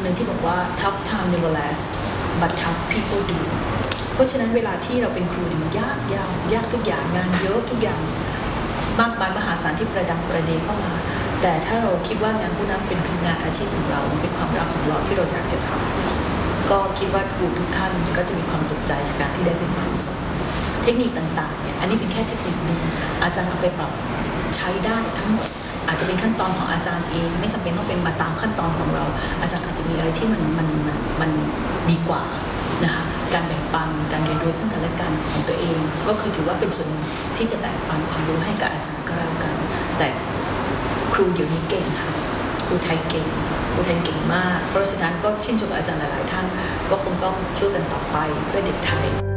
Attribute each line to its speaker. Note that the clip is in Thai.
Speaker 1: หนึ่งที่บอกว่า tough time never last but tough people do เพราะฉะนั้นเวลาที่เราเป็นครูเนี่ยมันยากทุกอย่างงานเยอะทุกอย่างมากมายมหาศาลที่ประดังประเดเข้ามาแต่ถ้าเราคิดว่างานผู้นั้นเป็นคืองานอาชีพของเราเป็นความรักของเราที่เราอยากจะทำก็คิดว่าครูทุกท่านก็จะมีความสนใจในการที่ได้เป็นครูสอนเทคนิคต่างๆเนี่ยอันนี้เป็นแค่เทคนิคหนึ่งอาจารย์เอาไปปรับใช้ได้ทั้งหมดอาจจะเป็นขั้นตอนของอาจารย์เองไม่จำเป็นต้องเป็นมาตามขั้นตอนของเราอาจารย์อาจจะมีอะไรที่มันดีกว่านะคะการแบ่งปันการเรียนรู้ซึ่งกันและกันของตัวเองก็คือถือว่าเป็นส่วนหนึ่งที่จะแบ่งปันความรู้ให้กับอาจารย์ก็แล้วกันแต่ครูเดี๋ยวนี้เก่งค่ะครูไทยเก่งครูไทยเก่งมากเพราะฉะนั้นก็ชื่นชมอาจารย์หลายๆท่านก็คงต้องสู้กันต่อไปเพื่อเด็กไทย